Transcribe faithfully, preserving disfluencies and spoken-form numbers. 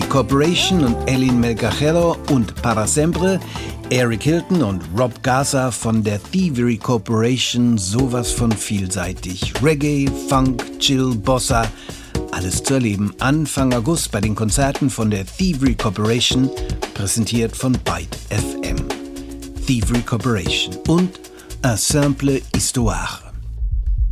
Corporation und Eileen Melgajero und Para Sempre, Eric Hilton und Rob Gaza von der Thievery Corporation, sowas von vielseitig. Reggae, Funk, Chill, Bossa, alles zu erleben Anfang August bei den Konzerten von der Thievery Corporation, präsentiert von Byte F M. Thievery Corporation und Un simple histoire.